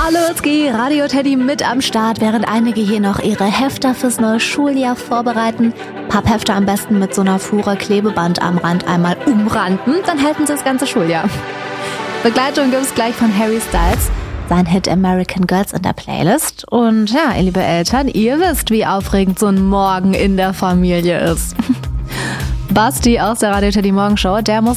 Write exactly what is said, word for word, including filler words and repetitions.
Hallo, Radio Teddy mit am Start, während einige hier noch ihre Hefter fürs neue Schuljahr vorbereiten. Papphefter am besten mit so einer Fuhre Klebeband am Rand einmal umranden, dann halten sie das ganze Schuljahr. Begleitung gibt's gleich von Harry Styles, sein Hit American Girls in der Playlist. Und ja, ihr liebe Eltern, ihr wisst, wie aufregend so ein Morgen in der Familie ist. Basti aus der Radio Teddy Morgenshow, der muss